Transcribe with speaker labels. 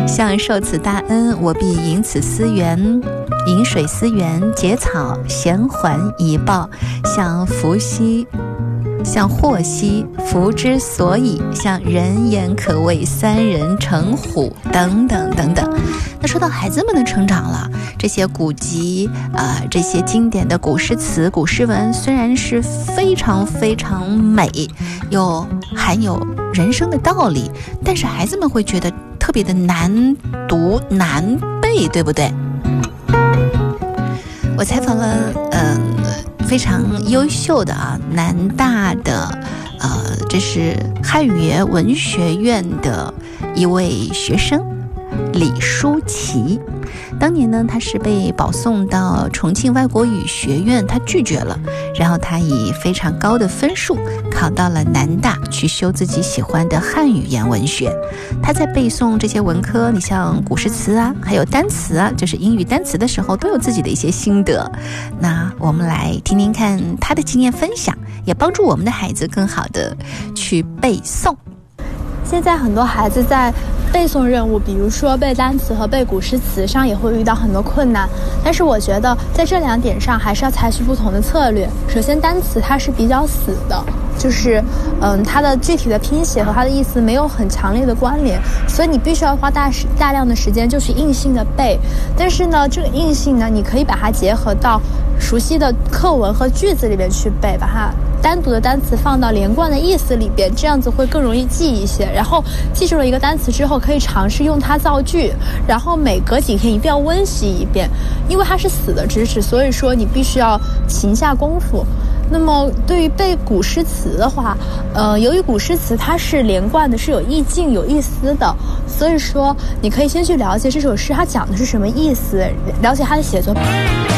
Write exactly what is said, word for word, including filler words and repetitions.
Speaker 1: 像受此大恩，我必饮此思源，饮水思源，结草衔环以报。像伏羲，像祸兮福之所以，像人言可畏三人成虎，等等等等。那说到孩子们的成长了，这些古籍啊、呃，这些经典的古诗词、古诗文，虽然是非常非常美，又含有人生的道理，但是孩子们会觉得特别的难读难背，对不对？我采访了嗯、呃、非常优秀的啊南大的呃这是汉语言文学院的一位学生李舒淇。当年呢，他是被保送到重庆外国语学院，他拒绝了，然后他以非常高的分数考到了南大，去修自己喜欢的汉语言文学。他在背诵这些文科，你像古诗词啊，还有单词啊，就是英语单词的时候，都有自己的一些心得。那我们来听听看他的经验分享，也帮助我们的孩子更好的去背诵。
Speaker 2: 现在很多孩子在背诵任务，比如说背单词和背古诗词上也会遇到很多困难，但是我觉得在这两点上还是要采取不同的策略。首先，单词它是比较死的，就是嗯，它的具体的拼写和它的意思没有很强烈的关联，所以你必须要花大大量的时间就去硬性的背。但是呢，这个硬性呢，你可以把它结合到熟悉的课文和句子里边去背，把它单独的单词放到连贯的意思里边，这样子会更容易记一些。然后记住了一个单词之后，可以尝试用它造句，然后每隔几天一定要温习一遍，因为它是死的知识，所以说你必须要勤下功夫。那么对于背古诗词的话，呃，由于古诗词它是连贯的，是有意境有意思的，所以说你可以先去了解这首诗它讲的是什么意思，了解它的写作